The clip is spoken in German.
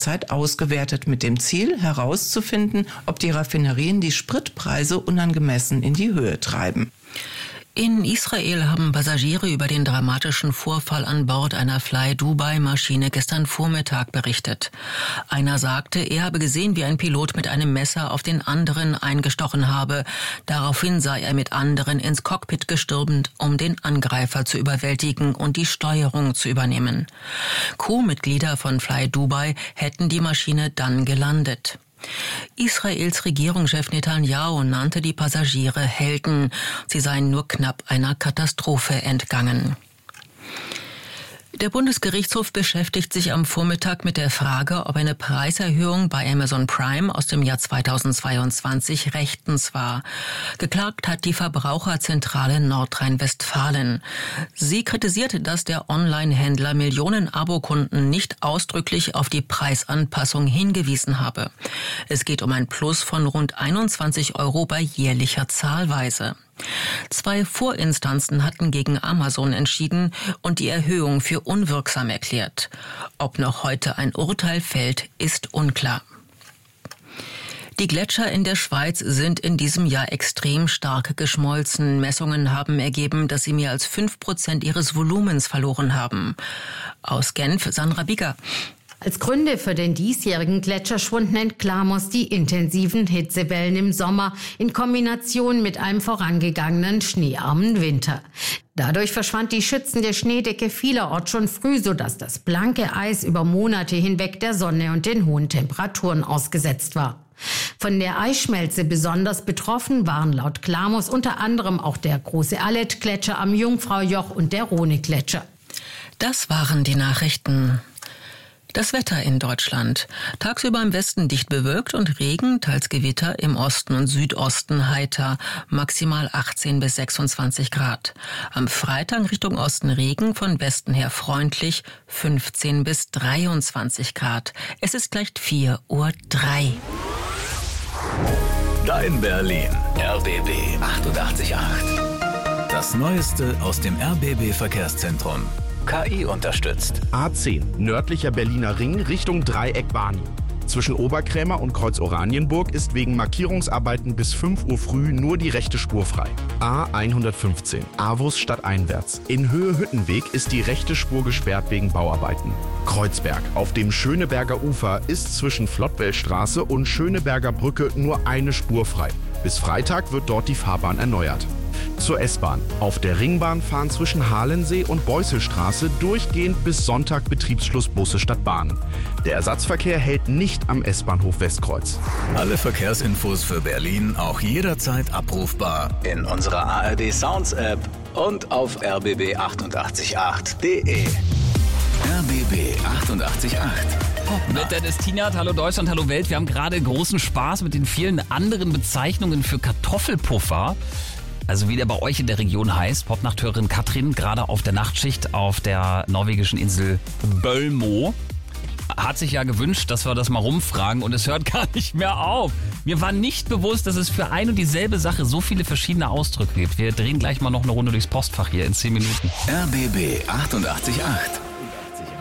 derzeit ausgewertet, mit dem Ziel herauszufinden, ob die Raffinerien die Spritpreise unangemessen in die Höhe treiben. In Israel haben Passagiere über den dramatischen Vorfall an Bord einer Fly-Dubai-Maschine gestern Vormittag berichtet. Einer sagte, er habe gesehen, wie ein Pilot mit einem Messer auf den anderen eingestochen habe. Daraufhin sei er mit anderen ins Cockpit gestürmt, um den Angreifer zu überwältigen und die Steuerung zu übernehmen. Crewmitglieder von Fly-Dubai hätten die Maschine dann gelandet. Israels Regierungschef Netanyahu nannte die Passagiere Helden. Sie seien nur knapp einer Katastrophe entgangen. Der Bundesgerichtshof beschäftigt sich am Vormittag mit der Frage, ob eine Preiserhöhung bei Amazon Prime aus dem Jahr 2022 rechtens war. Geklagt hat die Verbraucherzentrale Nordrhein-Westfalen. Sie kritisierte, dass der Online-Händler Millionen Abokunden nicht ausdrücklich auf die Preisanpassung hingewiesen habe. Es geht um ein Plus von rund 21 € bei jährlicher Zahlweise. 2 Vorinstanzen hatten gegen Amazon entschieden und die Erhöhung für unwirksam erklärt. Ob noch heute ein Urteil fällt, ist unklar. Die Gletscher in der Schweiz sind in diesem Jahr extrem stark geschmolzen. Messungen haben ergeben, dass sie mehr als 5% ihres Volumens verloren haben. Aus Genf, Sandra Bigger. Als Gründe für den diesjährigen Gletscherschwund nennt Klamos die intensiven Hitzewellen im Sommer in Kombination mit einem vorangegangenen schneearmen Winter. Dadurch verschwand die schützende Schneedecke vielerorts schon früh, sodass das blanke Eis über Monate hinweg der Sonne und den hohen Temperaturen ausgesetzt war. Von der Eisschmelze besonders betroffen waren laut Klamos unter anderem auch der große Allet-Gletscher am Jungfraujoch und der Rhone-Gletscher. Das waren die Nachrichten. Das Wetter in Deutschland. Tagsüber im Westen dicht bewölkt und Regen, teils Gewitter, im Osten und Südosten heiter, maximal 18 bis 26 Grad. Am Freitag Richtung Osten Regen, von Westen her freundlich, 15 bis 23 Grad. Es ist gleich 4:03 Uhr. Dein Berlin. RBB 88.8. Das Neueste aus dem RBB Verkehrszentrum. KI unterstützt. A10, nördlicher Berliner Ring Richtung Dreieck Barni. Zwischen Oberkrämer und Kreuz Oranienburg ist wegen Markierungsarbeiten bis 5 Uhr früh nur die rechte Spur frei. A115, Avus stadteinwärts. In Höhe Hüttenweg ist die rechte Spur gesperrt wegen Bauarbeiten. Kreuzberg, auf dem Schöneberger Ufer ist zwischen Flottwellstraße und Schöneberger Brücke nur eine Spur frei. Bis Freitag wird dort die Fahrbahn erneuert. Zur S-Bahn. Auf der Ringbahn fahren zwischen Halensee und Beusselstraße durchgehend bis Sonntag Betriebsschluss Busse statt Bahn. Der Ersatzverkehr hält nicht am S-Bahnhof Westkreuz. Alle Verkehrsinfos für Berlin auch jederzeit abrufbar in unserer ARD Sounds App und auf rbb888.de. RBB 88.8. Mit Dennis Tienert, hallo Deutschland, hallo Welt. Wir haben gerade großen Spaß mit den vielen anderen Bezeichnungen für Kartoffelpuffer. Also wie der bei euch in der Region heißt. Popnachthörerin Katrin, gerade auf der Nachtschicht auf der norwegischen Insel Bölmo, hat sich ja gewünscht, dass wir das mal rumfragen und es hört gar nicht mehr auf. Mir war nicht bewusst, dass es für ein und dieselbe Sache so viele verschiedene Ausdrücke gibt. Wir drehen gleich mal noch eine Runde durchs Postfach hier in 10 Minuten. RBB 88.8.